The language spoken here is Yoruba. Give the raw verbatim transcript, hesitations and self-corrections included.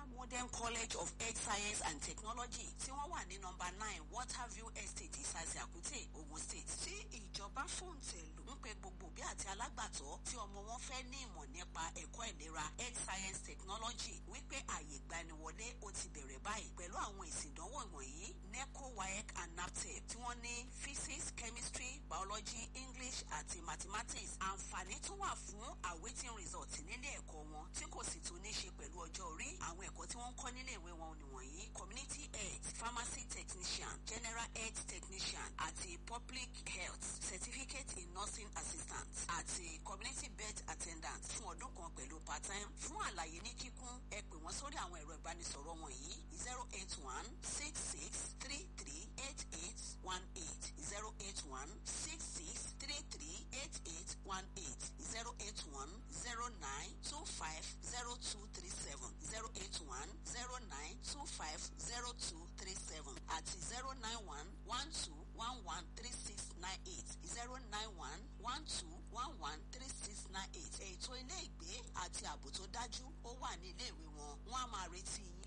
Federal Modern College of Health Science and Technology tí wọ́n wà ní nọ́mbà nine Waterview Estate Ìsàsì Àkútè Ògùn State tí ìjọba fòǹtẹ̀ lù ń pe gbogbo òbí àti alágbàtọ́ tí ọmọ wọn fẹ́ ní ìmọ̀ nípa ẹ̀kọ́ ìlera Health Science Technology wípé àyè ìgbaniwọlé ó ti bẹ̀rẹ̀ báyìí pẹ̀lú àwọn èsì ìdánwò ìwọ̀nyí NECO, WAEC and NAPTEP tí wọ́n ní Physics, Chemistry, Biology, English àti Mathematics. Àǹfààní tó wà fún awaiting result nílé ẹ̀kọ́ wọn tí kò sì tún ní ṣe pẹ̀lú ọjọ́ orí. Àwọn ẹ̀kọ́ tí wọ́n ń kọ́ nílé ìwé wọn nìwọ̀nyí: Community Health, Pharmacy Technician, General Health Technician àti Public Health, Certificate in Nursing Assistant àti Community Birth Attendant fún ọdún kan pẹ̀lú part-time. Fún àlàyé ní kíkún ẹ pè wọ́n sórí àwọn ẹ̀rọ ìbánisọ̀rọ̀ wọ̀nyí: zero eight one six six three three eight eight one eight, zero eight one six six three three eight eight one eight, zero eight one zero nine two five zero two three seven, zero eight one zero nine two five zero two three seven àti zero nine one one two one one three six nine eight, zero nine one one two one one three six nine eight. Ètò ilé ìgbé àti ààbò tó dájú ó wà ní ilé ìwé wọn. Wọ́n á máa retí yín.